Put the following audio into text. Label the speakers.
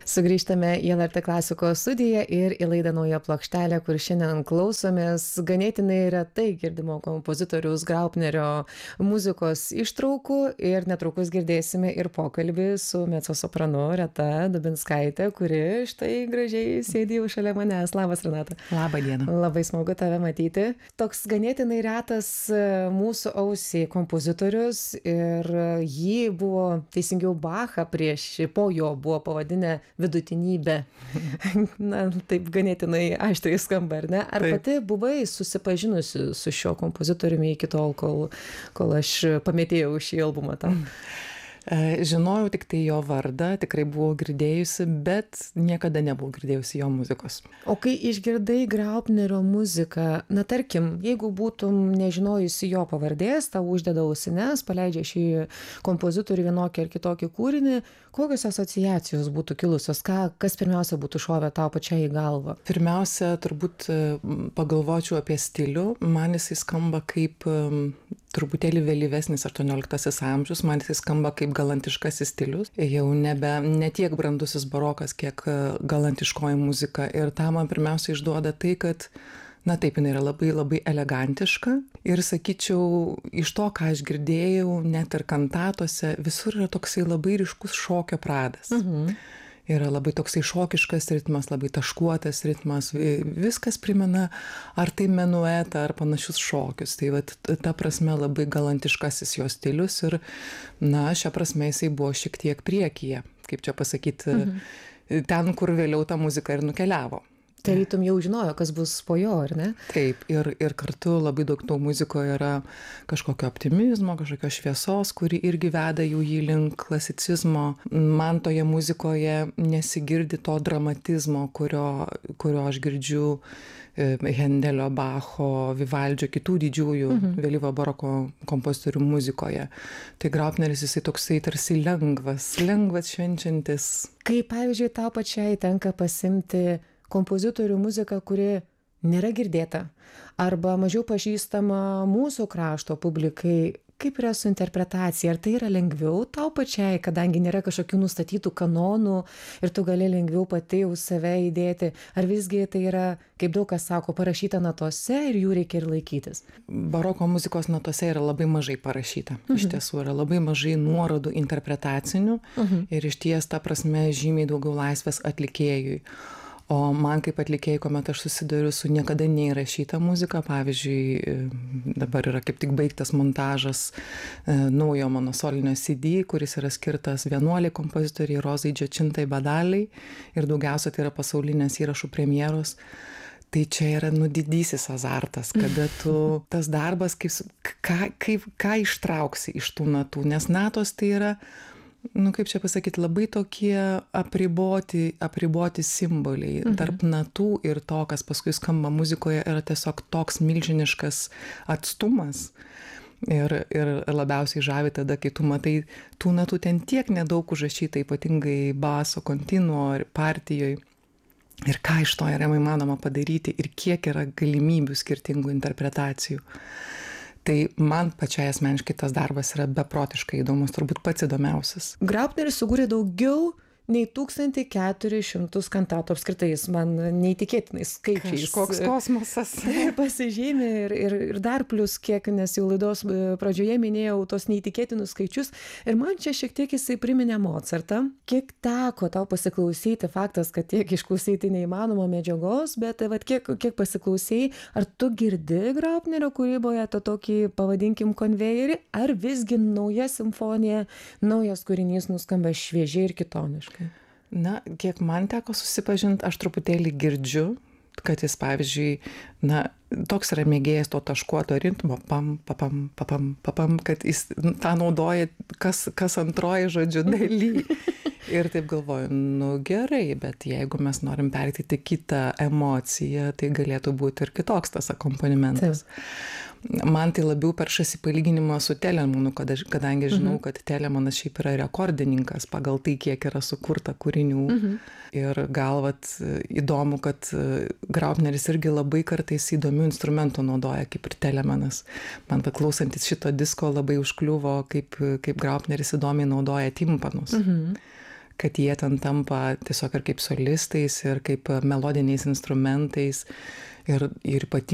Speaker 1: Sugrįžtame į LRT klasikos studiją ir į laidą Nauja plokštelė, kur šiandien klausomės ganėtinai retai girdimo kompozitoriaus Graupnerio muzikos ištraukų ir netrukus girdėsime ir pokalbį su mecosopranu Reta Dubinskaitė, kuri štai gražiai sėdi jau šalia manęs. Labas, Renata.
Speaker 2: Labą dieną.
Speaker 1: Labai smagu tave matyti. Toks ganėtinai retas mūsų ausiai kompozitorius ir jį buvo, teisingiau, Bachą po jo buvo pavadinę vidutinybė. Na, taip ganėtinai aštriai skamba, ar ne? Ar
Speaker 2: Taip.
Speaker 1: pati buvai susipažinusi su šio kompozitoriumi iki tol, kol aš pamėtėjau šį albumą tam?
Speaker 2: Žinojau tik tai jo vardą, tikrai buvau girdėjusi, bet niekada nebuvau girdėjusi jo muzikos.
Speaker 1: O kai išgirdai Graupnerio muziką, na tarkim, jeigu būtum nežinojusi jo pavardės, tau uždeda ausines, paleidžia šį kompozitorių vienokį ar kitokį kūrinį, kokios asociacijos būtų kilusios, kas pirmiausia būtų šovę tau pačiai į galvą?
Speaker 2: Pirmiausia, turbūt pagalvočiau apie stilių. Man jisai skamba kaip truputėlį vėlyvesnis 18 amžius, man jisai skamba kaip galantiškasis stilius. Jau ne tiek brandusis barokas, kiek galantiškoji muzika. Ir tą man pirmiausia išduoda tai, kad na taip, jinai yra labai labai elegantiška ir sakyčiau, iš to, ką aš girdėjau, net ir kantatose, visur yra toksai labai ryškus šokio pradas. Yra labai toksai šokiškas ritmas, labai taškuotas ritmas, viskas primena ar tai menuetą, ar panašius šokius. Tai vat, ta prasme labai galantiškasis jo stilius ir, na, šią prasme jisai buvo šiek tiek priekyje, kaip čia pasakyti, ten, kur vėliau ta muzika ir nukeliavo.
Speaker 1: Tarytum jau žinojo, kas bus po jo, ar ne?
Speaker 2: Taip, ir kartu labai daug to muzikoje yra kažkokio optimizmo, kažkokio šviesos, kuri irgi veda jau jį link klasicizmo. Man toje muzikoje nesigirdi to dramatizmo, kurio aš girdžiu Hendelio, Bacho, Vivaldžio, kitų didžiųjų vėlyvo baroko kompozitorių muzikoje. Tai Graupneris jisai toksai tarsi lengvas švenčiantis.
Speaker 1: Kai, pavyzdžiui, tau pačiai tenka pasimti kompozitorių muziką, kuri nėra girdėta arba mažiau pažįstama mūsų krašto publikai, kaip yra su interpretacija? Ar tai yra lengviau tau pačiai, kadangi nėra kažkokių nustatytų kanonų ir tu gali lengviau pati jau save įdėti? Ar visgi tai yra, kaip daug kas sako, parašyta natose ir jų reikia ir laikytis?
Speaker 2: Baroko muzikos natose yra labai mažai parašyta. Iš tiesų yra labai mažai nuorodų interpretacinių ir iš ties ta prasme žymiai daugiau laisvės atlikėjui. O man kaip atlikėjai, kuomet aš susiduriu su niekada neįrašyta muzika, pavyzdžiui, dabar yra kaip tik baigtas montažas naujo mano solinio CD, kuris yra skirtas 11 kompozitoriai Rozai Džiočintai Badaliai ir daugiausia tai yra pasaulinės įrašų premjeros. Tai čia yra didysis azartas, kada tu tas darbas, ką ištrauksi iš tų natų, nes natos tai yra, kaip čia pasakyti, labai tokie apriboti simboliai. Tarp natų ir to, kas paskui skamba muzikoje, yra tiesiog toks milžiniškas atstumas. Ir labiausiai žavi tada, kai tu matai, tų natų ten tiek nedaug užrašyta, ypatingai baso, kontinuo partijoje. Ir ką iš to yra įmanoma padaryti ir kiek yra galimybių skirtingų interpretacijų. Tai man pačiai asmeniškai tas darbas yra beprotiškai įdomus, turbūt pats įdomiausias.
Speaker 1: Graupneris sukūrė daugiau nei 1400 kantatų apskritai, jis man neįtikėtinais skaičiais.
Speaker 2: Kažkoks kosmosas.
Speaker 1: Pasižymė ir dar plus kiek, nes jau laidos pradžioje minėjau tos neįtikėtinus skaičius. Ir man čia šiek tiek jisai priminė Mozartą. Kiek teko tau pasiklausyti, faktas, kad tiek išklausyti neįmanoma medžiagos, bet vat, kiek pasiklausėjai, ar tu girdi Graupnerio kūryboje tą tokį, pavadinkim, konvejerį, ar visgi nauja simfonija, naujas kūrinys nuskamba šviežiai ir kitoniškai?
Speaker 2: Na, kiek man teko susipažinti, aš truputėlį girdžiu, kad jis, pavyzdžiui, toks yra mėgėjas to taškuoto ritmo, papam, kad jis tą naudoja kas antroji žodžiu daly. Ir taip galvoju, gerai, bet jeigu mes norim perteikti kitą emociją, tai galėtų būti ir kitoks tas akompanimentas. Man tai labiau peršasi palyginimą su Telemanu, kadangi žinau, kad Telemanas šiaip yra rekordininkas pagal tai, kiek yra sukurta kūrinių. Ir galvat įdomu, kad Graupneris irgi labai kartais įdomių instrumentų naudoja, kaip ir Telemanas. Man paklausantis šito disko labai užkliuvo, kaip Graupneris įdomiai naudoja timpanus. kad jie ten tampa tiesiog ir kaip solistais, ir kaip melodiniais instrumentais. Ir ypatingai